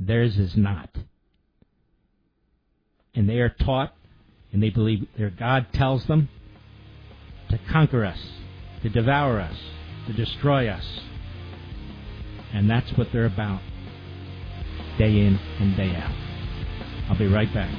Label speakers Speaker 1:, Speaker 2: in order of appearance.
Speaker 1: Theirs is not. And they are taught, and they believe their God tells them to conquer us, to devour us, to destroy us. And that's what they're about, day in and day out. I'll be right back.